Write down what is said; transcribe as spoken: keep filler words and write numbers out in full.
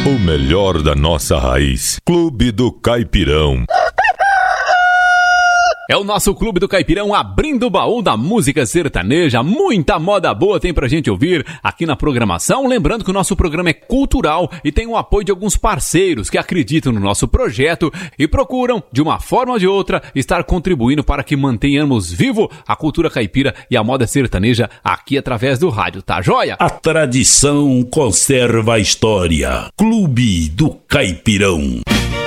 O melhor da nossa raiz. Clube do Caipirão. É o nosso Clube do Caipirão abrindo o baú da música sertaneja. Muita moda boa tem pra gente ouvir aqui na programação. Lembrando que o nosso programa é cultural e tem o apoio de alguns parceiros que acreditam no nosso projeto e procuram, de uma forma ou de outra, estar contribuindo para que mantenhamos vivo a cultura caipira e a moda sertaneja aqui através do rádio, tá joia? A tradição conserva a história. Clube do Caipirão.